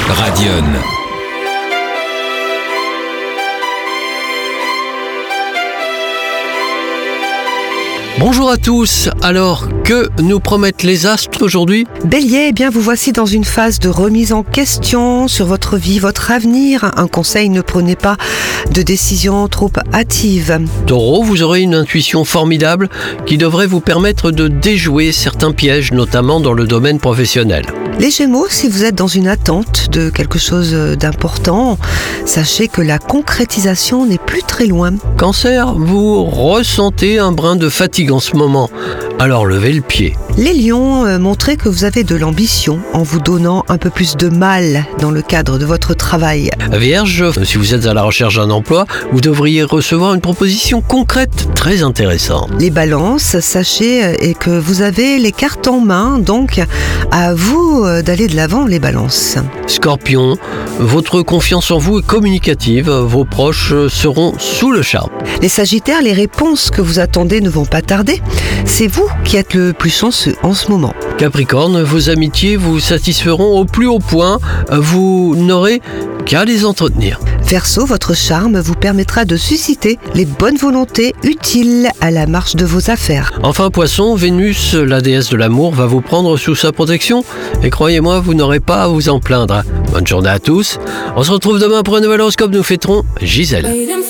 Radion. Bonjour à tous, alors que nous promettent les astres aujourd'hui ? Bélier, eh bien vous voici dans une phase de remise en question sur votre vie, votre avenir. Un conseil, ne prenez pas de décisions trop hâtives. Taureau, vous aurez une intuition formidable qui devrait vous permettre de déjouer certains pièges, notamment dans le domaine professionnel. Les Gémeaux, si vous êtes dans une attente de quelque chose d'important, sachez que la concrétisation n'est plus très loin. Cancer, vous ressentez un brin de fatigue en ce moment, alors levez le pied. Les Lions, montrez que vous avez de l'ambition en vous donnant un peu plus de mal dans le cadre de votre travail. Vierge, si vous êtes à la recherche d'un emploi, vous devriez recevoir une proposition concrète très intéressante. Les Balances, sachez que vous avez les cartes en main, donc à vous d'aller de l'avant, les Balances. Scorpion, votre confiance en vous est communicative, vos proches seront sous le charme. Les Sagittaires, les réponses que vous attendez ne vont pas tarder. C'est vous qui êtes le plus chanceux en ce moment. Capricorne, vos amitiés vous satisferont au plus haut point, vous n'aurez qu'à les entretenir. Verseau, votre charme vous permettra de susciter les bonnes volontés utiles à la marche de vos affaires. Enfin Poisson, Vénus, la déesse de l'amour, va vous prendre sous sa protection et croyez-moi, vous n'aurez pas à vous en plaindre. Bonne journée à tous, on se retrouve demain pour un nouvel horoscope, nous fêterons Gisèle.